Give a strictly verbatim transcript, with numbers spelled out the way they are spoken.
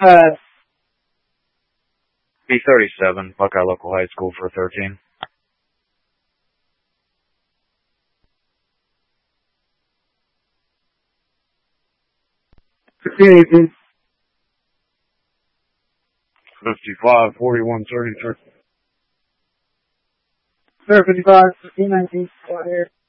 Uh, B thirty-seven, Buckeye Local High School for thirteen. fifteen eighteen. fifty-five, forty-one, thirty-three. Sir, fifty-five, fifteen nineteen. Go ahead.